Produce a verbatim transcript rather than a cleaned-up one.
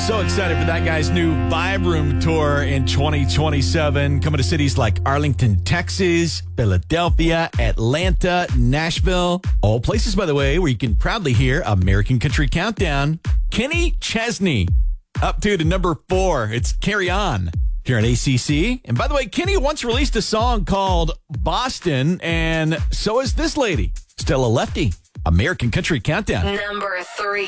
So excited for that guy's new Vibe Room tour in twenty twenty-seven. Coming to cities like Arlington, Texas, Philadelphia, Atlanta, Nashville. All places, by the way, where you can proudly hear American Country Countdown. Kenny Chesney up to to number four. It's Carry On here at A C C. And by the way, Kenny once released a song called Boston, and so is this lady, Stella Lefty. American Country Countdown. Number three.